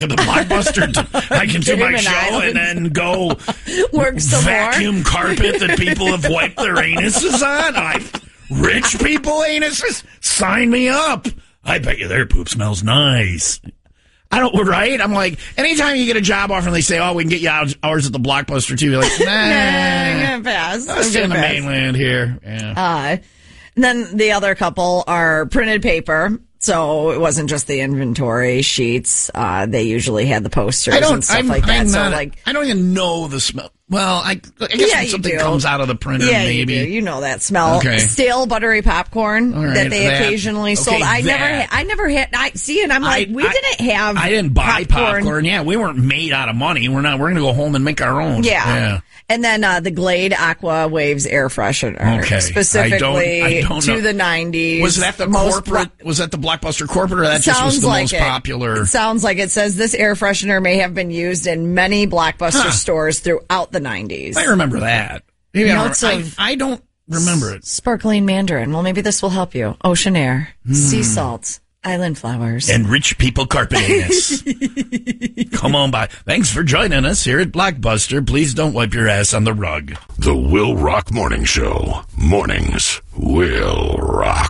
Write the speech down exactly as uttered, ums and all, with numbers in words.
the Blockbuster. To, I can do my show Island. And then go work some vacuum more. carpet that people have wiped their anuses on. I, rich people anuses, sign me up. I bet you their poop smells nice. I don't, right? I'm like, anytime you get a job offer and they say, oh, we can get you hours at the Blockbuster too, you're like, nah, nah I'm going to pass. I'll stay on the mainland here. Yeah. Uh, and then the other couple are printed paper. So it wasn't just the inventory sheets. Uh, they usually had the posters and stuff I'm, like that. I'm so not, like, I don't even know the smell. Well, I, I guess yeah, when something do. comes out of the printer, yeah, maybe. You do. You know that smell. Okay. Stale buttery popcorn right, that they that. occasionally Okay, sold. I that. never had, I never had, I see, and I'm like, I, we I, didn't have I didn't buy popcorn. popcorn. Yeah, we weren't made out of money. We're not, we're going to go home and make our own. Yeah. yeah. And then uh, the Glade Aqua Waves air freshener, okay. specifically I don't, I don't to know. the nineties. Was that the, the corporate? Most, was that the Blockbuster corporate, or that just sounds was the like most it. popular? It sounds like it says this air freshener may have been used in many Blockbuster Huh. stores throughout the nineties. I remember that. Maybe I, Notes don't, of I, I don't remember it. Sparkling Mandarin. Well, maybe this will help you. Ocean air, Hmm. sea salt, island flowers, And rich people carpeting us. Come on by. Thanks for joining us here at Blockbuster. Please don't wipe your ass on the rug. The Will Rock Morning Show. Mornings will rock.